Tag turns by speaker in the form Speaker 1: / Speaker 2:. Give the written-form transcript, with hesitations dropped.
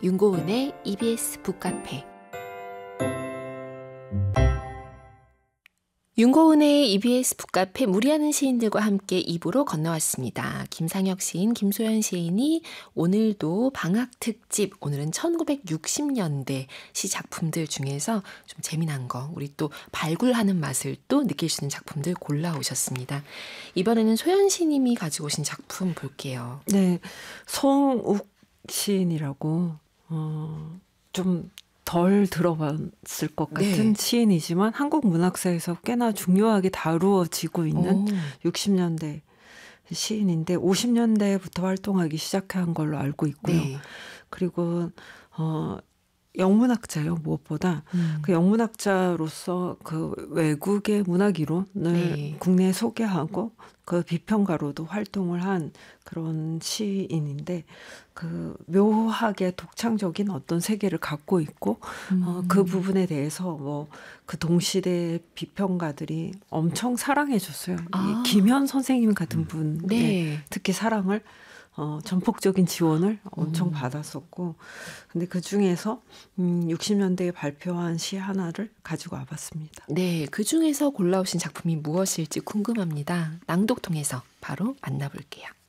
Speaker 1: 윤고은의 EBS 북카페. 윤고은의 EBS 북카페 무리하는 시인들과 함께 2부로 건너왔습니다. 김상혁 시인, 김소연 시인이 오늘도 방학 특집, 오늘은 1960년대 시 작품들 중에서 좀 재미난 거, 우리 또 발굴하는 맛을 또 느낄 수 있는 작품들 골라오셨습니다. 이번에는 소연 시인님이 가지고 오신 작품 볼게요.
Speaker 2: 네, 송욱 시인이라고 좀 덜 들어봤을 것 같은 시인이지만 한국 문학사에서 꽤나 중요하게 다루어지고 있는 60년대 시인인데 50년대부터 활동하기 시작한 걸로 알고 있고요. 네. 그리고 영문학자예요. 무엇보다 그 영문학자로서 그 외국의 문학 이론을 국내에 소개하고 그 비평가로도 활동을 한 그런 시인인데 그 묘하게 독창적인 어떤 세계를 갖고 있고 그 부분에 대해서 뭐 그 동시대 비평가들이 엄청 사랑해줬어요. 이 김현 선생님 같은 분 특히 사랑을 전폭적인 지원을 엄청 받았었고, 근데 그 중에서 60년대에 발표한 시 하나를 가지고 와봤습니다.
Speaker 1: 네, 그 중에서 골라오신 작품이 무엇일지 궁금합니다. 낭독 통해서 바로 만나볼게요.